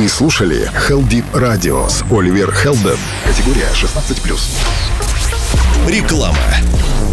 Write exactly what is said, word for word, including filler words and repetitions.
Вы слушали Heldeep Radio с Оливер Хелден. Категория шестнадцать плюс. Реклама.